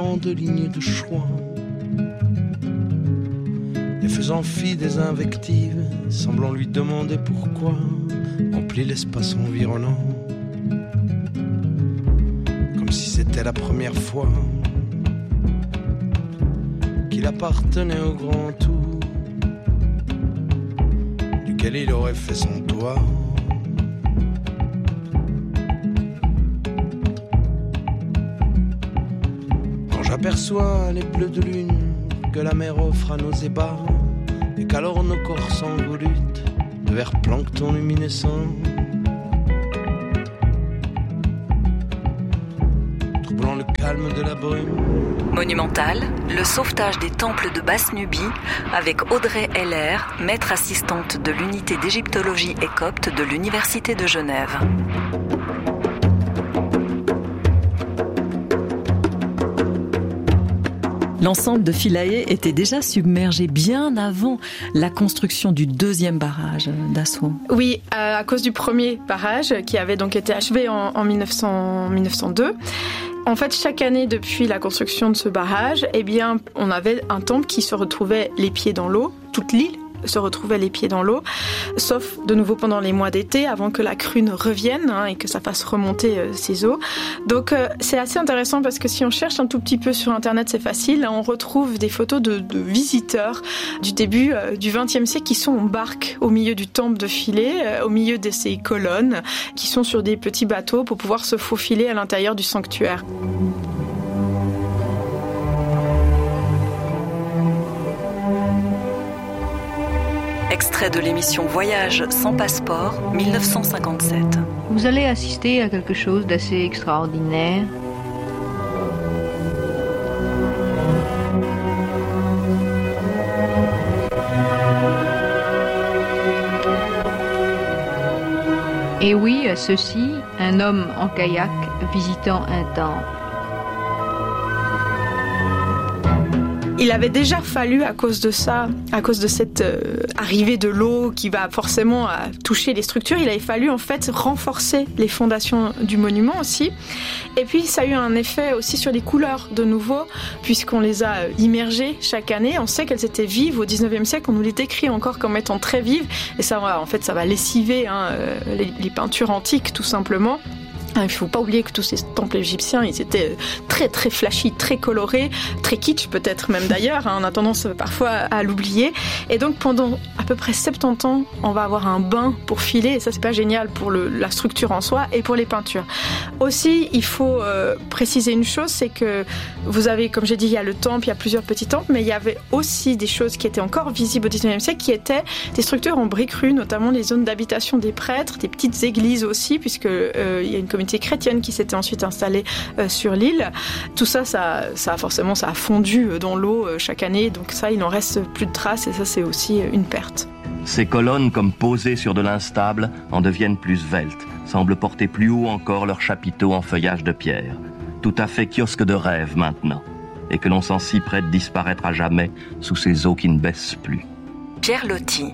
tant de lignes de choix et faisant fi des invectives, semblant lui demander pourquoi, emplit l'espace environnant, comme si c'était la première fois qu'il appartenait au grand tout, duquel il aurait fait son toit. Quand j'aperçois les bleus de lune que la mer offre à nos ébats, et qu'alors nos corps s'envolutent de verts plancton luminescents, troublant le calme de la brume. Monumental, le sauvetage des temples de Basse-Nubie avec Audrey Heller, maître assistante de l'unité d'égyptologie et copte de l'Université de Genève. L'ensemble de Philae était déjà submergé bien avant la construction du deuxième barrage d'Assouan. Oui, à cause du premier barrage qui avait donc été achevé en 1902. En fait, chaque année depuis la construction de ce barrage, eh bien, on avait un temple qui se retrouvait les pieds dans l'eau, toute l'île se retrouvait les pieds dans l'eau, sauf de nouveau pendant les mois d'été, avant que la crue ne revienne et que ça fasse remonter ces eaux. Donc c'est assez intéressant parce que si on cherche un tout petit peu sur Internet, c'est facile. On retrouve des photos de visiteurs du début du XXe siècle qui sont en barque au milieu du temple de Philae, au milieu de ces colonnes, qui sont sur des petits bateaux pour pouvoir se faufiler à l'intérieur du sanctuaire. Extrait de l'émission Voyage sans passeport, 1957. Vous allez assister à quelque chose d'assez extraordinaire. Et oui, à ceci, un homme en kayak visitant un temple. Il avait déjà fallu, à cause de ça, à cause de cette arrivée de l'eau qui va forcément toucher les structures, il avait fallu en fait renforcer les fondations du monument aussi. Et puis ça a eu un effet aussi sur les couleurs de nouveau, puisqu'on les a immergées chaque année. On sait qu'elles étaient vives au 19e siècle, on nous les décrit encore comme étant très vives. Et ça, en fait, ça va lessiver les peintures antiques tout simplement. Il ne faut pas oublier que tous ces temples égyptiens, ils étaient très très flashy, très colorés, très kitsch peut-être même d'ailleurs, on a tendance parfois à l'oublier. Et donc pendant à peu près 70 ans, on va avoir un bain pour Philae, et ça c'est pas génial pour la structure en soi et pour les peintures. Aussi, il faut préciser une chose, c'est que vous avez, comme j'ai dit, il y a le temple, il y a plusieurs petits temples, mais il y avait aussi des choses qui étaient encore visibles au 19e siècle, qui étaient des structures en briques rues, notamment les zones d'habitation des prêtres, des petites églises aussi, puisque il y a une communauté chrétienne qui s'était ensuite installée sur l'île. Tout ça, ça a fondu dans l'eau chaque année, donc ça, il n'en reste plus de traces, et ça, c'est aussi une perte. Ces colonnes, comme posées sur de l'instable, en deviennent plus sveltes, semblent porter plus haut encore leurs chapiteaux en feuillage de pierre. Tout à fait kiosque de rêve maintenant, et que l'on sent si près de disparaître à jamais sous ces eaux qui ne baissent plus. Pierre Loti.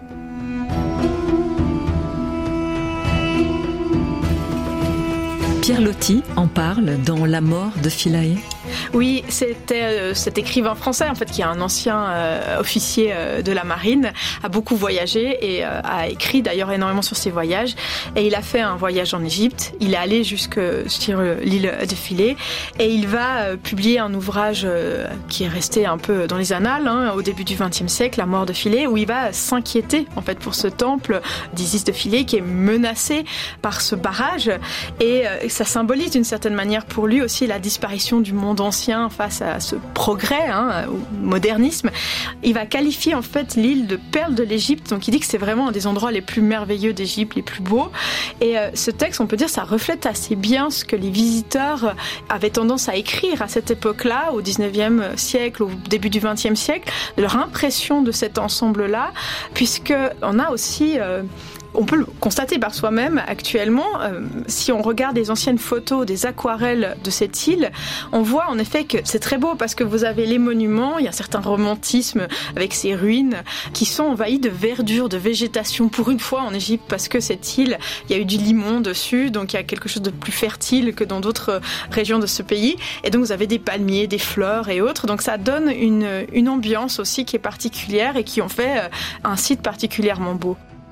Pierre Loti en parle dans La mort de Philae. Oui, c'était cet écrivain français en fait qui est un ancien officier de la marine, a beaucoup voyagé et a écrit d'ailleurs énormément sur ses voyages. Et il a fait un voyage en Égypte. Il est allé jusque sur l'île de Philae et il va publier un ouvrage qui est resté un peu dans les annales au début du XXe siècle, La mort de Philae, où il va s'inquiéter en fait pour ce temple d'Isis de Philae qui est menacé par ce barrage, et ça symbolise d'une certaine manière pour lui aussi la disparition du monde ancien face à ce progrès, au modernisme. Il va qualifier en fait l'île de perle de l'Égypte, donc il dit que c'est vraiment un des endroits les plus merveilleux d'Égypte, les plus beaux. Et ce texte, on peut dire, ça reflète assez bien ce que les visiteurs avaient tendance à écrire à cette époque-là, au 19e siècle, au début du 20e siècle, de leur impression de cet ensemble-là, puisque on a aussi on peut le constater par soi-même actuellement. Si on regarde les anciennes photos des aquarelles de cette île, on voit en effet que c'est très beau parce que vous avez les monuments, il y a un certain romantisme avec ces ruines qui sont envahies de verdure, de végétation pour une fois en Égypte, parce que cette île, il y a eu du limon dessus, donc il y a quelque chose de plus fertile que dans d'autres régions de ce pays. Et donc vous avez des palmiers, des fleurs et autres. Donc ça donne une ambiance aussi qui est particulière et qui en fait un site particulièrement beau.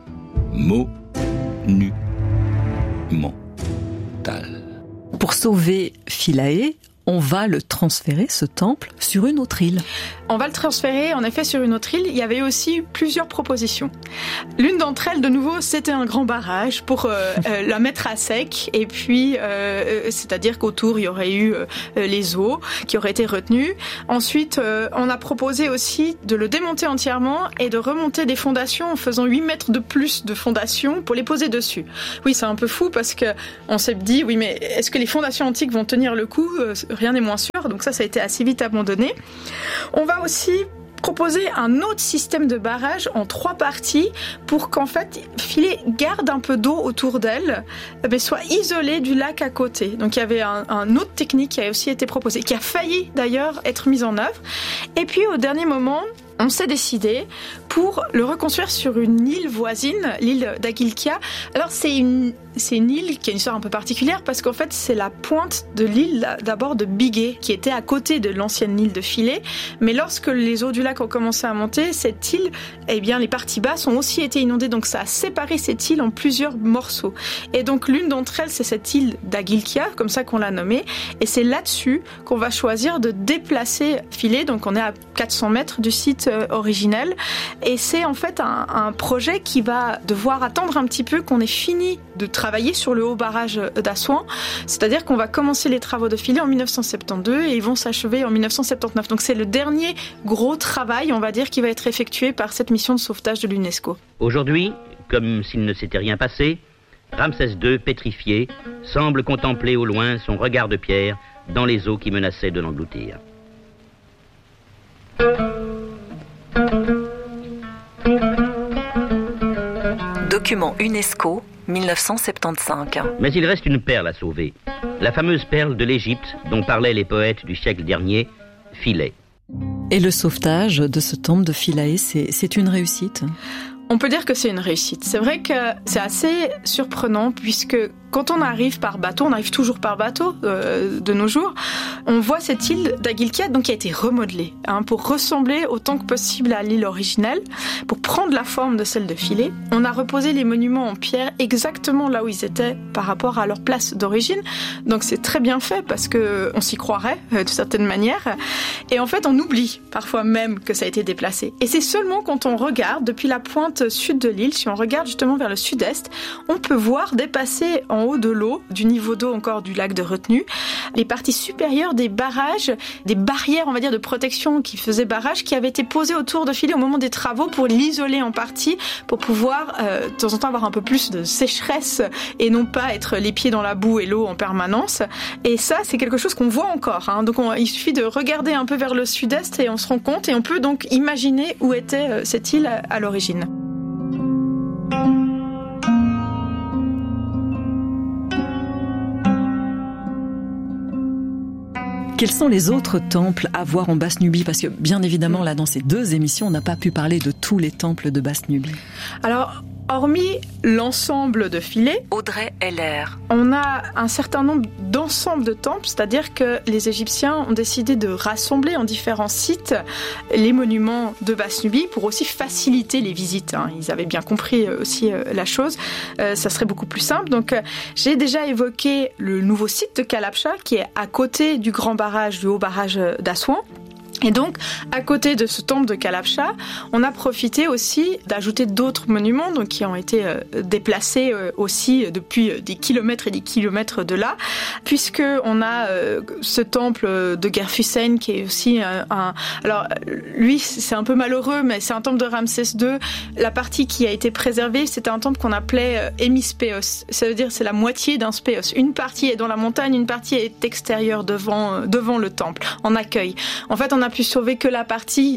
Monumental. Pour sauver Philae, on va le transférer, ce temple, sur une autre île. On va le transférer, en effet, sur une autre île. Il y avait aussi plusieurs propositions. L'une d'entre elles, de nouveau, c'était un grand barrage pour la mettre à sec. Et puis, c'est-à-dire qu'autour, il y aurait eu les eaux qui auraient été retenues. Ensuite, on a proposé aussi de le démonter entièrement et de remonter des fondations en faisant 8 mètres de plus de fondations pour les poser dessus. Oui, c'est un peu fou parce que on s'est dit, oui, mais est-ce que les fondations antiques vont tenir le coup ? Rien n'est moins sûr, donc ça a été assez vite abandonné. On va aussi proposer un autre système de barrage en 3 parties pour qu'en fait Philae garde un peu d'eau autour d'elle, mais soit isolée du lac à côté. Donc il y avait un autre technique qui a aussi été proposée, qui a failli d'ailleurs être mise en œuvre. Et puis au dernier moment, on s'est décidé pour le reconstruire sur une île voisine, l'île d'Agilkia. Alors c'est une île qui a une histoire un peu particulière parce qu'en fait c'est la pointe de l'île d'abord de Bigé qui était à côté de l'ancienne île de Philae. Mais lorsque les eaux du lac ont commencé à monter, cette île, eh bien les parties basses ont aussi été inondées, donc ça a séparé cette île en plusieurs morceaux. Et donc l'une d'entre elles c'est cette île d'Agilkia, comme ça qu'on l'a nommée, et c'est là-dessus qu'on va choisir de déplacer Philae. Donc on est à 400 mètres du site originel et c'est en fait un projet qui va devoir attendre un petit peu qu'on ait fini de travailler sur le haut barrage d'Assouan, c'est-à-dire qu'on va commencer les travaux de Philae en 1972 et ils vont s'achever en 1979. Donc c'est le dernier gros travail, on va dire, qui va être effectué par cette mission de sauvetage de l'UNESCO. Aujourd'hui, comme s'il ne s'était rien passé, Ramsès II, pétrifié, semble contempler au loin son regard de pierre dans les eaux qui menaçaient de l'engloutir. Document UNESCO, 1975. Mais il reste une perle à sauver. La fameuse perle de l'Égypte dont parlaient les poètes du siècle dernier, Philae. Et le sauvetage de ce temple de Philae, c'est une réussite ? On peut dire que c'est une réussite. C'est vrai que c'est assez surprenant puisque quand on arrive par bateau, on arrive toujours par bateau de nos jours, on voit cette île d'Agilkia donc qui a été remodelée pour ressembler autant que possible à l'île originelle, pour prendre la forme de celle de Philae. On a reposé les monuments en pierre exactement là où ils étaient par rapport à leur place d'origine. Donc c'est très bien fait parce que on s'y croirait de certaine manière. Et en fait, on oublie parfois même que ça a été déplacé. Et c'est seulement quand on regarde depuis la pointe sud de l'île, si on regarde justement vers le sud-est, on peut voir dépasser en haut de l'eau, du niveau d'eau encore du lac de retenue, les parties supérieures des barrages, des barrières, on va dire, de protection qui faisaient barrage, qui avaient été posées autour de Philae au moment des travaux pour l'isoler en partie, pour pouvoir de temps en temps avoir un peu plus de sécheresse et non pas être les pieds dans la boue et l'eau en permanence. Et ça, c'est quelque chose qu'on voit encore. Donc il suffit de regarder un peu vers le sud-est et on se rend compte et on peut donc imaginer où était cette île à l'origine. Quels sont les autres temples à voir en Basse-Nubie ? Parce que bien évidemment, là, dans ces 2 émissions, on n'a pas pu parler de tous les temples de Basse-Nubie. Alors, hormis l'ensemble de Philae, Audrey Heller. On a un certain nombre d'ensembles de temples, c'est-à-dire que les Égyptiens ont décidé de rassembler en différents sites les monuments de Basse-Nubie pour aussi faciliter les visites. Ils avaient bien compris aussi la chose. Ça serait beaucoup plus simple. Donc, j'ai déjà évoqué le nouveau site de Kalabcha qui est à côté du grand barrage, du haut barrage d'Assouan. Et donc, à côté de ce temple de Kalabcha, on a profité aussi d'ajouter d'autres monuments donc, qui ont été déplacés aussi depuis des kilomètres et des kilomètres de là, puisqu'on a ce temple de Gerfussein qui est aussi alors, lui, c'est un peu malheureux, mais c'est un temple de Ramsès II. La partie qui a été préservée, c'était un temple qu'on appelait hémispéos. Ça veut dire c'est la moitié d'un spéos. Une partie est dans la montagne, une partie est extérieure devant le temple, en accueil. En fait, on a pu sauver que la partie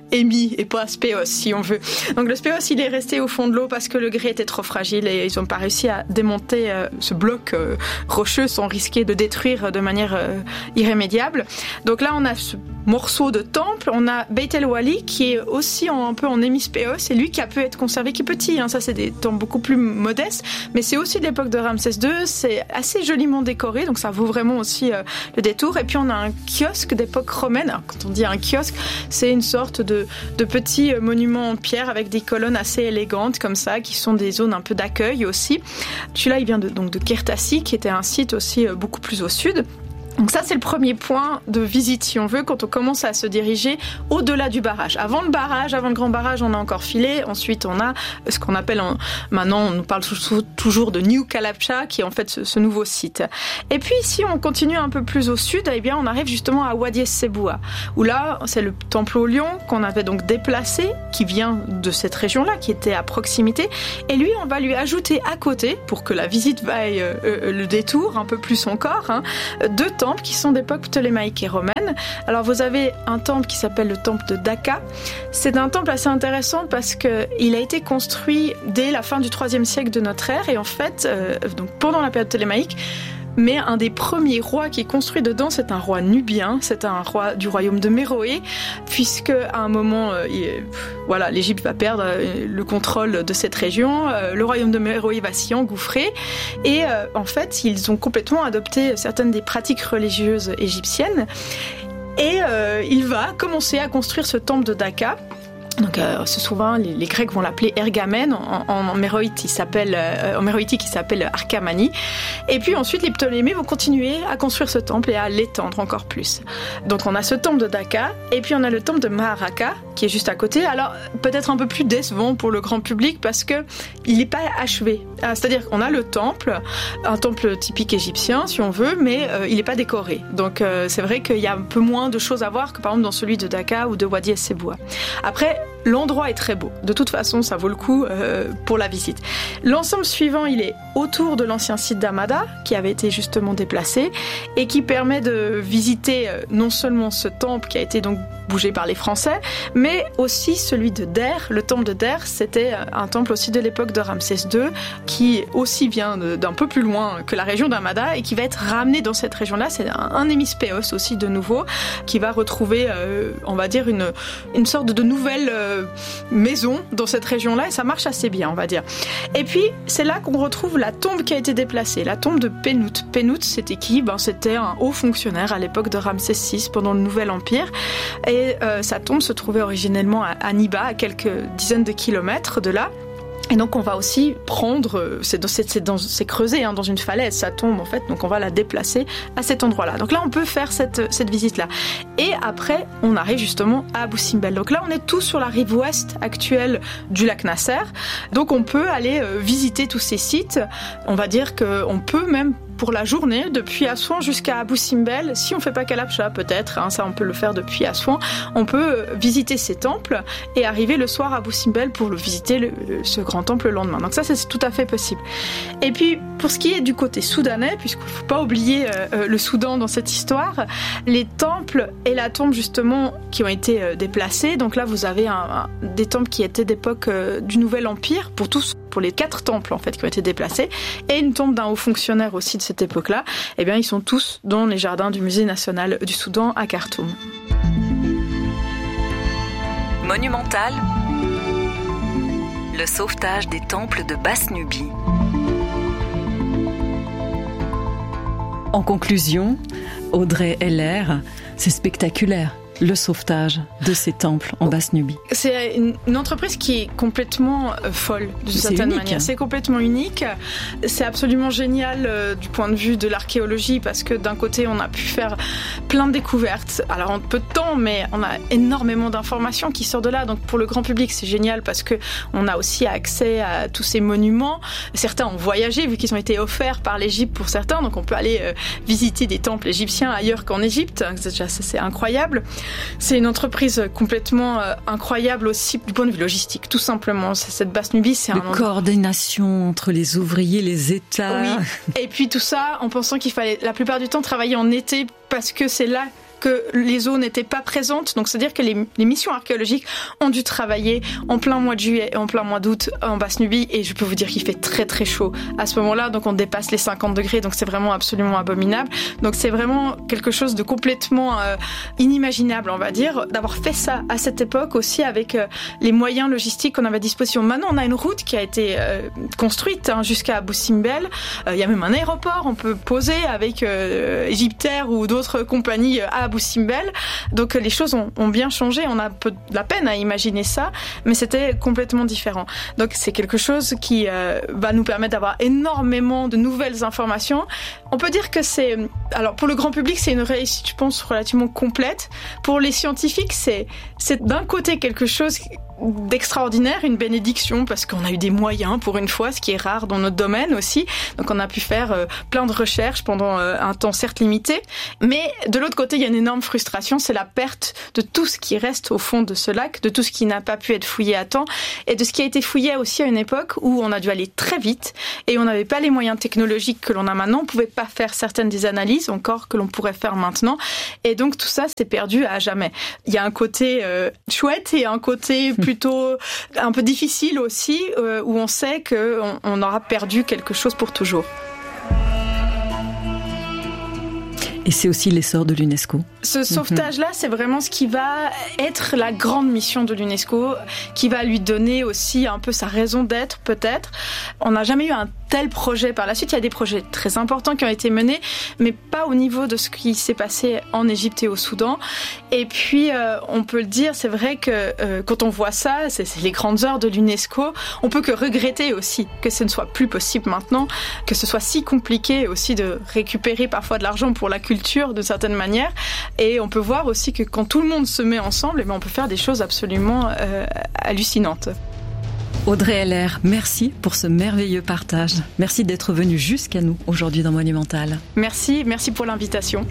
émis et pas spéos si on veut. Donc le spéos il est resté au fond de l'eau parce que le grès était trop fragile et ils n'ont pas réussi à démonter ce bloc rocheux sans risquer de détruire de manière irrémédiable. Donc là on a ce morceau de temple, on a Beit El Wali qui est aussi un peu en hémispéos, c'est lui qui a pu être conservé, qui est petit, ça c'est des temples beaucoup plus modestes, mais c'est aussi de l'époque de Ramsès II, c'est assez joliment décoré, donc ça vaut vraiment aussi le détour. Et puis on a un kiosque d'époque romaine. Alors, quand on dit un kiosque, c'est une sorte de petit monument en pierre avec des colonnes assez élégantes comme ça, qui sont des zones un peu d'accueil aussi. Celui-là il vient de Kertassi, qui était un site aussi beaucoup plus au sud. Donc ça, c'est le premier point de visite, si on veut, quand on commence à se diriger au-delà du barrage. Avant le grand barrage, on a encore filé. Ensuite, on a ce qu'on appelle, maintenant, on nous parle toujours de New Kalabcha, qui est en fait ce nouveau site. Et puis, si on continue un peu plus au sud, eh bien, on arrive justement à Wadi Es-Seboua, où là, c'est le temple au lion qu'on avait donc déplacé, qui vient de cette région-là, qui était à proximité. Et lui, on va lui ajouter à côté, pour que la visite vaille le détour un peu plus encore, deux temples qui sont d'époque ptolémaïque et romaine. Alors vous avez un temple qui s'appelle le temple de Dacca. C'est un temple assez intéressant parce qu'il a été construit dès la fin du IIIe siècle de notre ère et en fait, donc pendant la période ptolémaïque. Mais un des premiers rois qui est construit dedans, c'est un roi nubien, c'est un roi du royaume de Méroé, puisque à un moment, l'Égypte va perdre le contrôle de cette région, le royaume de Méroé va s'y engouffrer, et en fait, ils ont complètement adopté certaines des pratiques religieuses égyptiennes, et il va commencer à construire ce temple de Dacca. Donc, souvent, les Grecs vont l'appeler Ergamène, en méroïtique il s'appelle Arkamani. Et puis ensuite, les Ptolémées vont continuer à construire ce temple et à l'étendre encore plus. Donc, on a ce temple de Dacca, et puis on a le temple de Maharaka, qui est juste à côté. Alors, peut-être un peu plus décevant pour le grand public, parce que il n'est pas achevé. C'est-à-dire qu'on a le temple, un temple typique égyptien, si on veut, mais il n'est pas décoré. Donc, c'est vrai qu'il y a un peu moins de choses à voir que, par exemple, dans celui de Dacca ou de Wadi Es-Seboua. Après, l'endroit est très beau. De toute façon, ça vaut le coup pour la visite. L'ensemble suivant, il est autour de l'ancien site d'Amada, qui avait été justement déplacé, et qui permet de visiter non seulement ce temple qui a été donc bougé par les Français, mais aussi celui de Der. Le temple de Der, c'était un temple aussi de l'époque de Ramsès II, qui aussi vient d'un peu plus loin que la région d'Amada, et qui va être ramené dans cette région-là. C'est un hémispéos aussi de nouveau, qui va retrouver, on va dire, une sorte de nouvelle maison dans cette région-là, et ça marche assez bien, on va dire. Et puis, c'est là qu'on retrouve la tombe qui a été déplacée, la tombe de Pénout. Pénout, c'était qui ? C'était un haut fonctionnaire à l'époque de Ramsès VI, pendant le Nouvel Empire, et sa tombe se trouvait originellement à Niba, à quelques dizaines de kilomètres de là. Et donc on va aussi prendre, c'est creusé dans une falaise, ça tombe en fait, donc on va la déplacer à cet endroit-là. Donc là on peut faire cette visite-là. Et après on arrive justement à Abou Simbel. Donc là on est tous sur la rive ouest actuelle du lac Nasser. Donc on peut aller visiter tous ces sites. On va dire qu'on peut même pour la journée, depuis Assouan jusqu'à Abou Simbel, si on fait pas Kalabcha peut-être, ça on peut le faire depuis Assouan, on peut visiter ces temples et arriver le soir à Abou Simbel pour visiter ce grand temple le lendemain. Donc ça c'est tout à fait possible. Et puis pour ce qui est du côté soudanais, puisqu'il faut pas oublier le Soudan dans cette histoire, les temples et la tombe justement qui ont été déplacés, donc là vous avez des temples qui étaient d'époque du Nouvel Empire, pour les 4 temples en fait qui ont été déplacés, et une tombe d'un haut fonctionnaire aussi de cette époque-là, eh bien ils sont tous dans les jardins du Musée national du Soudan à Khartoum. Monumental, le sauvetage des temples de Basse-Nubie. En conclusion, Audrey Heller, c'est spectaculaire. Le sauvetage de ces temples en Basse-Nubie. C'est une entreprise qui est complètement folle, d'une certaine manière. C'est complètement unique. C'est absolument génial du point de vue de l'archéologie, parce que d'un côté, on a pu faire plein de découvertes. Alors, en peu de temps, mais on a énormément d'informations qui sortent de là. Donc, pour le grand public, c'est génial parce que on a aussi accès à tous ces monuments. Certains ont voyagé, vu qu'ils ont été offerts par l'Égypte pour certains. Donc, on peut aller visiter des temples égyptiens ailleurs qu'en Égypte. Déjà, c'est incroyable. C'est une entreprise complètement incroyable aussi du point de vue logistique, tout simplement. Cette Basse-Nubie, c'est un coordination entre les ouvriers, les États. Oui. Et puis tout ça en pensant qu'il fallait la plupart du temps travailler en été, parce que c'est là que les eaux n'étaient pas présentes. Donc c'est-à-dire que les missions archéologiques ont dû travailler en plein mois de juillet et en plein mois d'août en Basse-Nubie, et je peux vous dire qu'il fait très très chaud à ce moment-là, donc on dépasse les 50 degrés, donc c'est vraiment absolument abominable. Donc c'est vraiment quelque chose de complètement inimaginable, on va dire, d'avoir fait ça à cette époque aussi avec les moyens logistiques qu'on avait à disposition. Maintenant on a une route qui a été construite jusqu'à Abou Simbel, il y a même un aéroport, on peut poser avec Egyptair ou d'autres compagnies à Abou Simbel, donc les choses ont bien changé, on a un peu de la peine à imaginer ça, mais c'était complètement différent. Donc c'est quelque chose qui va nous permettre d'avoir énormément de nouvelles informations. On peut dire que alors pour le grand public, c'est une réussite, je pense, relativement complète. Pour les scientifiques, c'est d'un côté quelque chose d'extraordinaire, une bénédiction, parce qu'on a eu des moyens pour une fois, ce qui est rare dans notre domaine aussi. Donc on a pu faire plein de recherches pendant un temps certes limité. Mais de l'autre côté, il y a une énorme frustration, c'est la perte de tout ce qui reste au fond de ce lac, de tout ce qui n'a pas pu être fouillé à temps, et de ce qui a été fouillé aussi à une époque où on a dû aller très vite, et on n'avait pas les moyens technologiques que l'on a maintenant, on pouvait pas faire certaines des analyses encore que l'on pourrait faire maintenant, et donc tout ça s'est perdu à jamais. Il y a un côté chouette et un côté plutôt un peu difficile aussi, où on sait qu'on aura perdu quelque chose pour toujours. Et c'est aussi l'essor de l'UNESCO. Ce sauvetage-là, c'est vraiment ce qui va être la grande mission de l'UNESCO, qui va lui donner aussi un peu sa raison d'être, peut-être. On n'a jamais eu un tel projet par la suite. Il y a des projets très importants qui ont été menés, mais pas au niveau de ce qui s'est passé en Égypte et au Soudan. Et puis, on peut le dire, c'est vrai que quand on voit ça, c'est les grandes heures de l'UNESCO, on peut que regretter aussi que ce ne soit plus possible maintenant, que ce soit si compliqué aussi de récupérer parfois de l'argent pour la culture de certaines manières. Et on peut voir aussi que quand tout le monde se met ensemble, on peut faire des choses absolument hallucinantes. Audrey Heller, merci pour ce merveilleux partage. Merci d'être venue jusqu'à nous aujourd'hui dans Monumental. Merci pour l'invitation.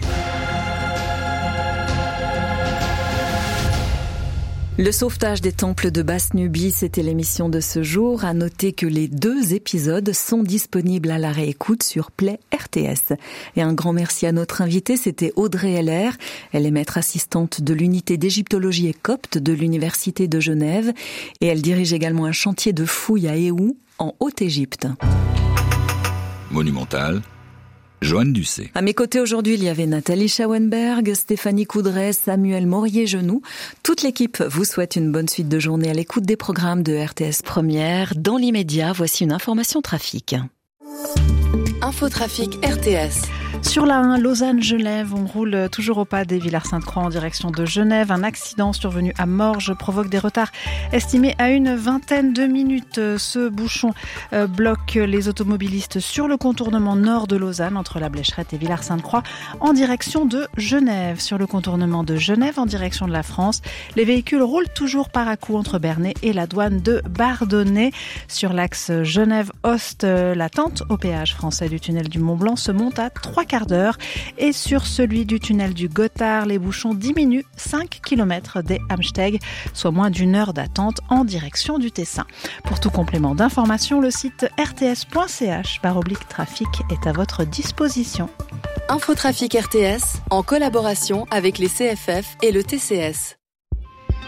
Le sauvetage des temples de Basse-Nubie, c'était l'émission de ce jour. À noter que les 2 épisodes sont disponibles à la réécoute sur Play RTS. Et un grand merci à notre invitée, c'était Audrey Heller. Elle est maître assistante de l'unité d'égyptologie et copte de l'Université de Genève. Et elle dirige également un chantier de fouilles à Éhou, en Haute-Égypte. Monumental, Joanne Ducé. À mes côtés aujourd'hui, il y avait Nathalie Schauenberg, Stéphanie Coudray, Samuel Morier-Genoux. Toute l'équipe vous souhaite une bonne suite de journée à l'écoute des programmes de RTS Première. Dans l'immédiat, voici une information trafic. Infotrafic RTS. Sur la 1, Lausanne-Genève, on roule toujours au pas des Villars-Sainte-Croix en direction de Genève. Un accident survenu à Morges provoque des retards estimés à une vingtaine de minutes. Ce bouchon bloque les automobilistes sur le contournement nord de Lausanne entre la Blécherette et Villars-Sainte-Croix en direction de Genève. Sur le contournement de Genève en direction de la France, les véhicules roulent toujours par à-coups entre Bernay et la douane de Bardonnay. Sur l'axe Genève-Ost, l'attente au péage français du tunnel du Mont-Blanc se monte à 3 quarts d'heure. Et sur celui du tunnel du Gothard, les bouchons diminuent 5 km des Amsteg, soit moins d'une heure d'attente en direction du Tessin. Pour tout complément d'information, le site rts.ch/trafic est à votre disposition. Infotrafic RTS, en collaboration avec les CFF et le TCS.